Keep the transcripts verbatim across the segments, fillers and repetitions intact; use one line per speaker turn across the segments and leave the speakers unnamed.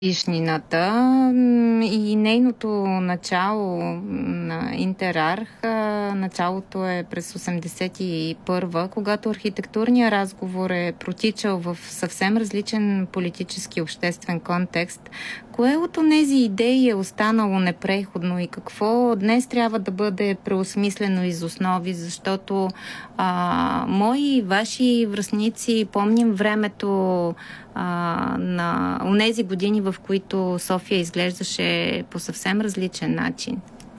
годишнината и нейното начало на Интерарх, началото е през осемдесет и първа, когато архитектурният разговор е протичал в съвсем различен политически и обществен контекст. Кое от тези идеи е останало непреходно и какво днес трябва да бъде преосмислено из основи, защото а, мои и ваши връстници помним времето а, на онези години, в които София изглеждаше по съвсем различен начин.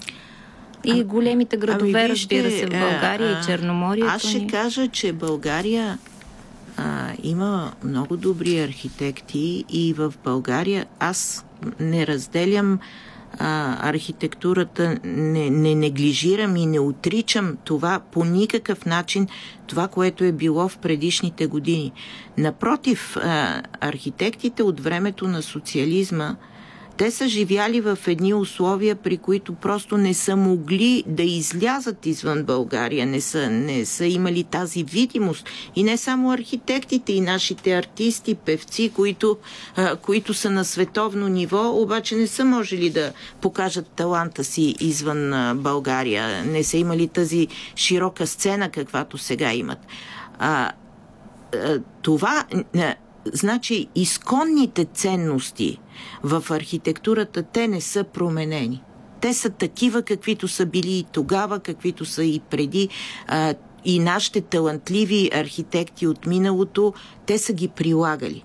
И а, големите градове, ами вижте, разбира се, в България а, и Черноморието.
Аз ще ни... кажа, че България а, има много добри архитекти и в България аз не разделям а, архитектурата, не, не неглижирам и не отричам това по никакъв начин, това, което е било в предишните години. Напротив, а, архитектите от времето на социализма, те са живяли в едни условия, при които просто не са могли да излязат извън България, не са, не са имали тази видимост. И не само архитектите, и нашите артисти, певци, които, а, които са на световно ниво, обаче не са можели да покажат таланта си извън а, България. Не са имали тази широка сцена, каквато сега имат. А, а, това... А, Значи, изконните ценности в архитектурата, те не са променени. Те са такива, каквито са били и тогава, каквито са и преди. А, и нашите талантливи архитекти от миналото, те са ги прилагали.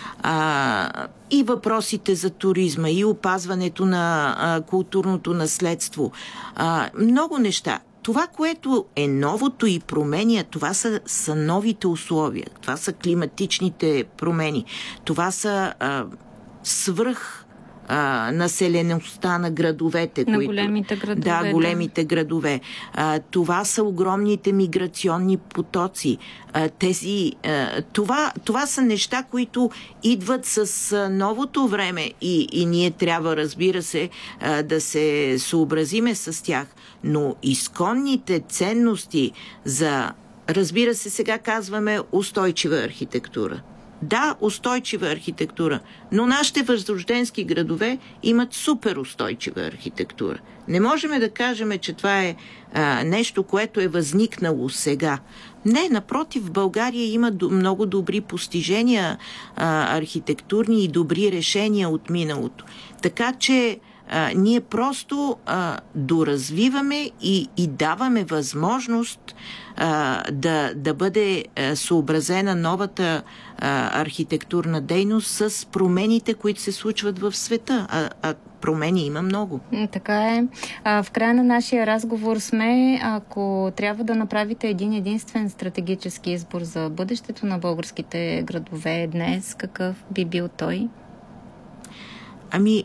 А, и въпросите за туризма, и опазването на а, културното наследство. А, много неща. Това, което е новото и променя, това са, са новите условия. Това са климатичните промени. Това са а, свръх а, населеността на градовете.
На
които,
големите градове.
Да, големите да. градове. А, това са огромните миграционни потоци. А, тези, а, това, това са неща, които идват с а, новото време и, и ние трябва, разбира се, а, да се съобразиме с тях. Но изконните ценности за, разбира се, сега казваме устойчива архитектура. Да, устойчива архитектура, но нашите възрожденски градове имат супер устойчива архитектура. Не можем да кажем, че това е а, нещо, което е възникнало сега. Не, напротив, в България има много добри постижения а, архитектурни и добри решения от миналото. Така че а, ние просто а, доразвиваме и, и даваме възможност а, да, да бъде а, съобразена новата а, архитектурна дейност с промените, които се случват в света. А, а промени има много.
Така е. А, в края на нашия разговор сме, ако трябва да направите един единствен стратегически избор за бъдещето на българските градове днес, какъв би бил той?
Ами,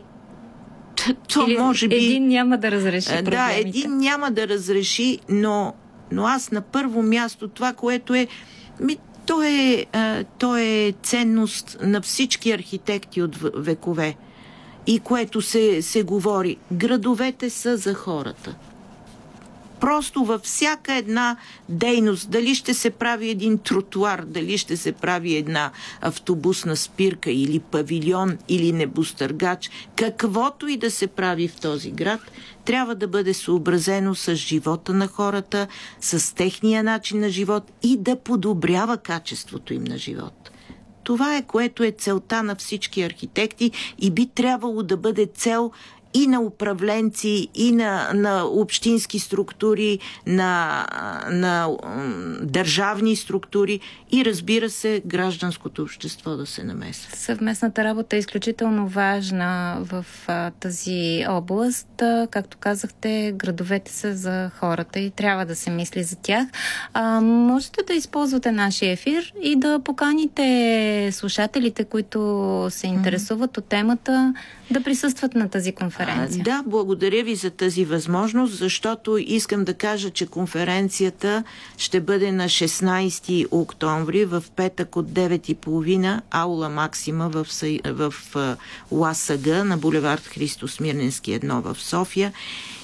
то
Или
може би...
един няма да разреши проблемите.
Да, един няма да разреши, но, но аз на първо място това, което е... Ми, то, е то е ценност на всички архитекти от векове. И което се, се говори, градовете са за хората. Просто във всяка една дейност, дали ще се прави един тротуар, дали ще се прави една автобусна спирка или павилион или небостъргач, каквото и да се прави в този град, трябва да бъде съобразено с живота на хората, с техния начин на живот и да подобрява качеството им на живот. Това е, което е целта на всички архитекти и би трябвало да бъде цел и на управленци, и на, на общински структури, на, на държавни структури и, разбира се, гражданското общество да се намесва.
Съвместната работа е изключително важна в а, тази област. А, както казахте, градовете са за хората и трябва да се мисли за тях. А, можете да използвате нашия ефир и да поканите слушателите, които се интересуват mm-hmm. от темата, да присъстват на тази конференция.
А, да, благодаря ви за тази възможност, защото искам да кажа, че конференцията ще бъде на шестнайсети октомври в петък от девет и половина, аула Максима в, в, в ЛАСАГ на булевард Христо Смирненски едно в София.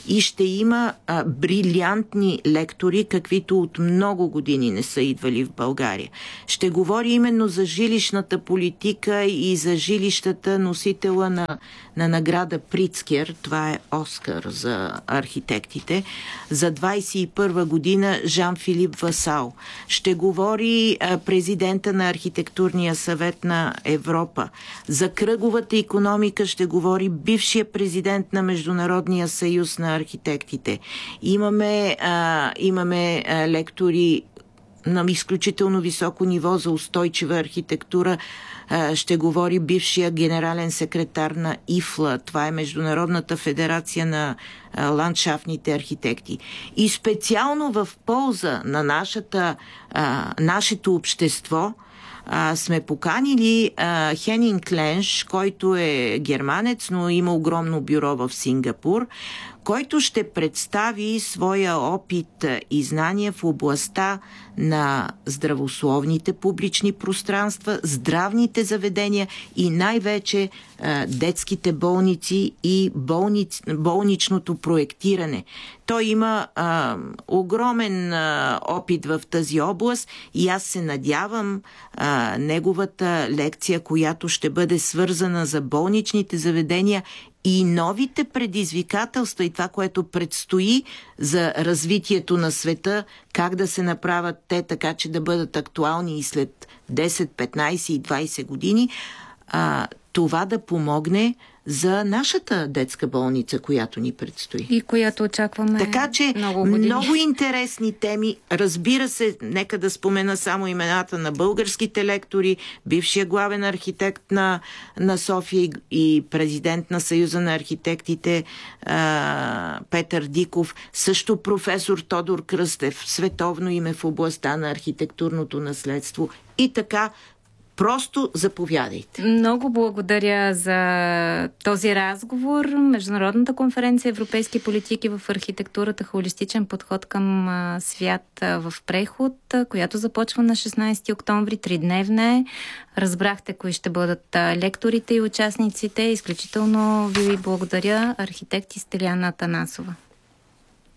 и ще има а, брилянтни лектори, каквито от много години не са идвали в България. Ще говори именно за жилищната политика и за жилищата, носителя на, на награда Прицкер, това е Оскар за архитектите, за двайсет и първа година Жан-Филип Васал. Ще говори а, президента на архитектурния съвет на Европа. За кръговата икономика ще говори бившия президент на Международния съюз на архитектите. Имаме, а, имаме а, лектори на изключително високо ниво за устойчива архитектура. А, ще говори бившия генерален секретар на ИФЛА. Това е Международната федерация на а, ландшафтните архитекти. И специално в полза на нашата, а, нашето общество А, сме поканили а, Хенинг Ленш, който е германец, но има огромно бюро в Сингапур, който ще представи своя опит и знания в областта на здравословните публични пространства, здравните заведения и най-вече а, детските болници и болниц, болничното проектиране. Той има а, огромен а, опит в тази област и аз се надявам а, неговата лекция, която ще бъде свързана за болничните заведения и новите предизвикателства и това, което предстои за развитието на света, как да се направят те така, че да бъдат актуални и след десет, петнайсет и двайсет години, а, това да помогне за нашата детска болница, която ни предстои.
И която очакваме
така, че
много години.
Много интересни теми. Разбира се, нека да спомена само имената на българските лектори, бившия главен архитект на, на София и президент на Съюза на архитектите а, Петър Диков, също професор Тодор Кръстев, световно име в областта на архитектурното наследство и така. Просто заповядайте.
Много благодаря за този разговор. Международната конференция Европейски политики в архитектурата, холистичен подход към свят в преход, която започва на шестнайсети октомври, тридневна е. Разбрахте кои ще бъдат лекторите и участниците. Изключително ви благодаря, архитект Стеляна Атанасова.